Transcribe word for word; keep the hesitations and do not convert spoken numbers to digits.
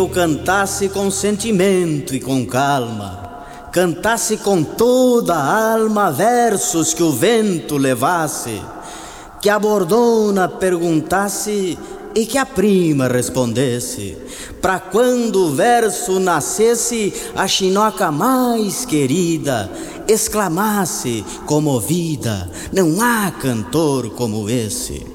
Eu cantasse com sentimento e com calma, cantasse com toda a alma versos que o vento levasse, que a bordona perguntasse e que a prima respondesse, pra quando o verso nascesse, a chinoca mais querida exclamasse comovida: não há cantor como esse.